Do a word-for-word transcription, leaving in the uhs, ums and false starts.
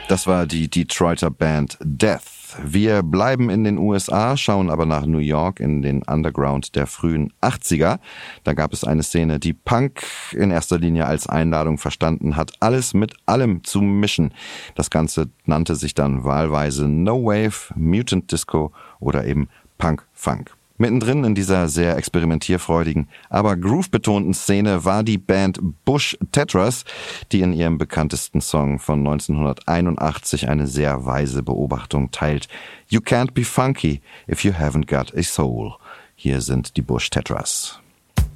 Das war die Detroiter Band Death. Wir bleiben in den U S A, schauen aber nach New York in den Underground der frühen achtziger. Da gab es eine Szene, die Punk in erster Linie als Einladung verstanden hat, alles mit allem zu mischen. Das Ganze nannte sich dann wahlweise No Wave, Mutant Disco oder eben Punk Funk. Mittendrin in dieser sehr experimentierfreudigen, aber groove-betonten Szene war die Band Bush Tetras, die in ihrem bekanntesten Song von neunzehnhunderteinundachtzig eine sehr weise Beobachtung teilt. You can't be funky if you haven't got a soul. Hier sind die Bush Tetras.